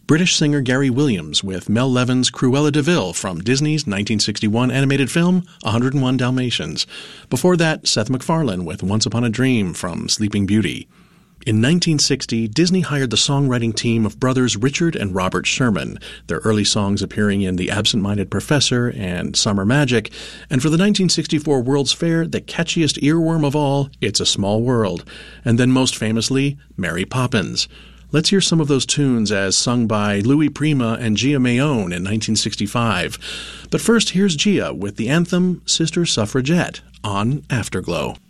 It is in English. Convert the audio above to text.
British singer Gary Williams with Mel Levin's Cruella de Vil from Disney's 1961 animated film 101 Dalmatians. Before that, Seth MacFarlane with Once Upon a Dream from Sleeping Beauty. In 1960, Disney hired the songwriting team of brothers Richard and Robert Sherman, their early songs appearing in The Absent-Minded Professor and Summer Magic, and for the 1964 World's Fair, the catchiest earworm of all, It's a Small World, and then most famously, Mary Poppins. Let's hear some of those tunes as sung by Louis Prima and Gia Mayone in 1965. But first, here's Gia with the anthem Sister Suffragette on Afterglow.